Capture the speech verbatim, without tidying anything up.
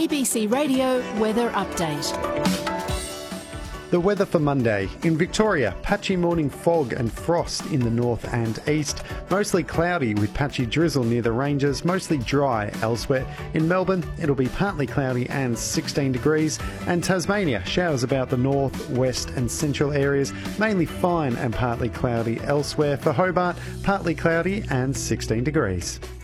A B C Radio Weather Update. The weather for Monday. In Victoria, patchy morning fog and frost in the north and east. Mostly cloudy with patchy drizzle near the ranges, mostly dry elsewhere. In Melbourne, it'll be partly cloudy and sixteen degrees. And Tasmania, showers about the north, west and central areas, mainly fine and partly cloudy elsewhere. For Hobart, partly cloudy and sixteen degrees.